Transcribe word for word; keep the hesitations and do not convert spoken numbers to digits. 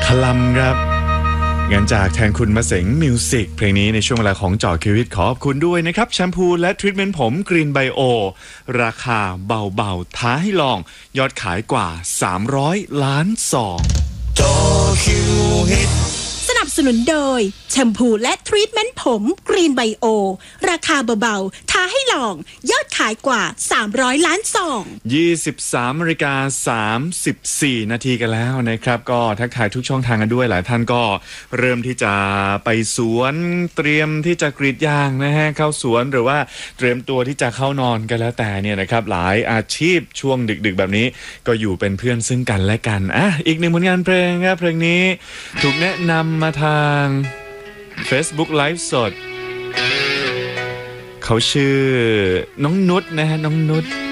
คลัมครับงั้นจากแทนคุณมาเสงมิวสิกเพลงนี้ในช่วงเวลาของเจาะชีวิตขอบคุณด้วยนะครับแชมพูและทรีทเมนต์ผมกรีนไบโอราคาเบาๆท้าให้ลองยอดขายกว่าสามร้อยล้านซองสนับสนุนโดยแชมพูและทรีทเมนต์ผมกรีนไบโอราคาเบาๆท้าให้ลองยอดขายกว่าสามร้อยล้านซองยี่สิบสามนาฬิกาสามสิบสี่นาทีกันแล้วนะครับก็ทักทายทุกช่องทางกันด้วยหลายท่านก็เริ่มที่จะไปสวนเตรียมที่จะกรีดยางนะฮะเข้าสวนหรือว่าเตรียมตัวที่จะเข้านอนกันแล้วแต่เนี่ยนะครับหลายอาชีพช่วงดึกๆแบบนี้ก็อยู่เป็นเพื่อนซึ่งกันและกันอ่ะอีกหนึ่งผลงานเพลงครับเพลงนี้ถูกแนะนำมาทาง Facebook Live สดเขาชื่อน้องนุชนะฮะน้องนุช